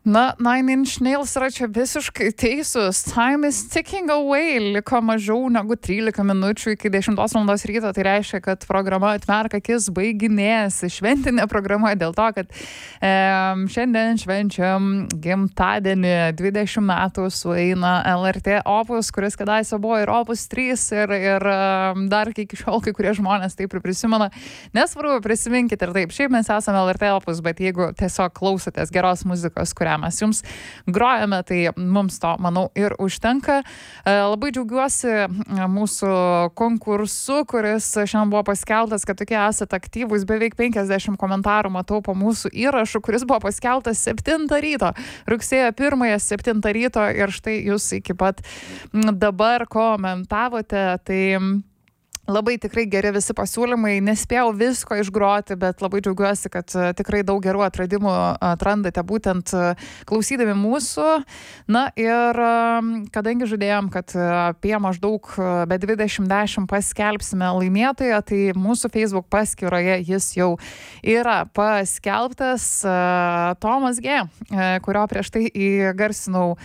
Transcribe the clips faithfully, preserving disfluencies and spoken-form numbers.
Na, Nine Inch Nails yra čia visiškai teisūs. Time is ticking away. Liko mažiau negu trylika minučių iki dešimtos valandos ryto. Tai reiškia, kad programa Atmerk akis baiginėjasi. Šventinė programa dėl to, kad e, šiandien švenčiam gimtadienį. dvidešimt metų sueina L R T Opus, kuris kadaise buvo ir Opus trys ir, ir dar iki šiol kai kurie žmonės taip ir prisimena. Nesvarbu, prisiminkite ir taip. Šiaip mes esame L R T Opus, bet jeigu tiesiog klausotės geros muzikos, kurią mes jums grojame, tai mums to, manau, ir užtenka. Labai džiaugiuosi mūsų konkursu, kuris šiandien buvo paskeltas, kad tokie esate aktyvūs, beveik penkiasdešimt komentarų matau po mūsų įrašu, kuris buvo paskeltas septintą ryto, rugsėjo pirmąją septintą ryto ir štai jūs iki pat dabar komentavote, tai labai tikrai geri visi pasiūlymai, nespėjau visko išgroti, bet labai džiaugiuosi, kad tikrai daug gerų atradimų atrandate būtent klausydami mūsų. Na ir kadangi žadėjom, kad apie maždaug be dvidešimt dešimt paskelbsime laimėtoją, tai mūsų Facebook paskyroje jis jau yra paskelbtas. Tomas G., kurio prieš tai įgarsinau,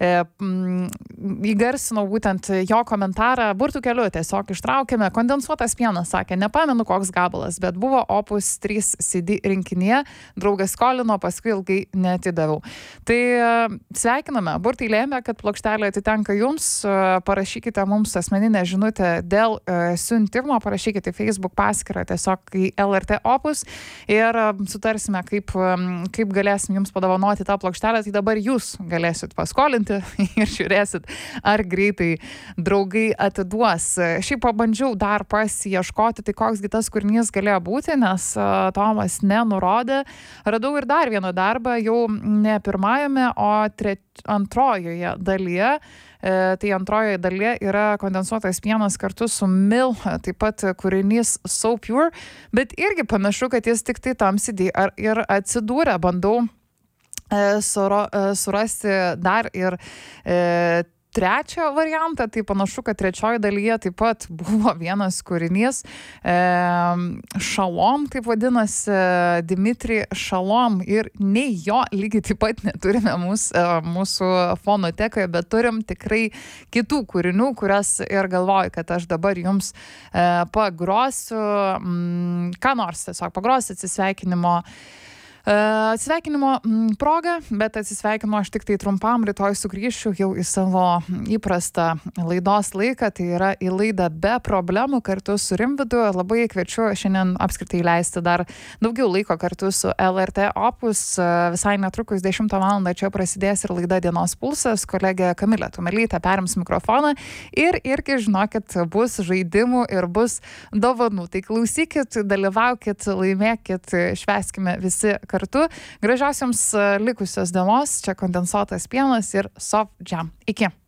įgarsinau būtent jo komentarą burtų keliu, tiesiog ištraukėme. Kondensuotas pienas, sakė, nepamenu koks gabalas, bet buvo Opus trys C D rinkinyje, draugas skolino, paskui ilgai neatidaviau. Tai sveikiname, burtai lėmė, kad plokštelė atitenka jums, parašykite mums asmeninę žinutę dėl siuntimo, parašykite Facebook paskyrą tiesiog į L R T Opus ir sutarsime, kaip, kaip galėsim jums padovanoti tą plokštelę, tai dabar jūs galėsit paskolinti ir žiūrėsit, ar greitai draugai atiduos. Šiaip pabandžiau dar pasiieškoti, tai koksgi tas kūrinys galėjo būti, nes uh, Tomas nenurodė. Radau ir dar vieną darbą, jau ne pirmajame, o tre... antrojoje dalyje. E, tai antrojoje dalyje yra kondensuotas pienas kartu su Mil, taip pat kūrinys So Pure, bet irgi panašu, kad jis tik tai tam C D ar, ir atsidūrė. Bandau e, suro, e, surasti dar ir e, trečią variantą, tai panašu, kad trečioji dalyje taip pat buvo vienas kūrinys, e, Šalom, taip vadinasi, Dimitri Šalom, ir nei jo lygiai taip pat neturime mūsų, mūsų fonotekoje, bet turim tikrai kitų kūrinių, kurias ir galvoju, kad aš dabar jums e, pagrosiu, m, ką nors tiesiog pagrosiu atsisveikinimo Atsisveikinimo proga, bet atsisveikinu aš tik tai trumpam, rytoj sugrįšiu jau į savo įprastą laidos laiką, tai yra į laidą Be problemų kartu su Rimvydu. Labai kviečiu šiandien apskritai leisti dar daugiau laiko kartu su L R T Opus. Visai netrukus dešimtą valandą čia prasidės ir laida Dienos pulsas. Kolegė Kamilė Tumelytė perims mikrofoną ir irgi žinokit, bus žaidimų ir bus dovanų. Tai klausykit, dalyvaukit, laimėkit, švęskime visi kartu. Gražiausiams likusios dienos, čia kondensuotas pienas ir Soft Jam. Iki.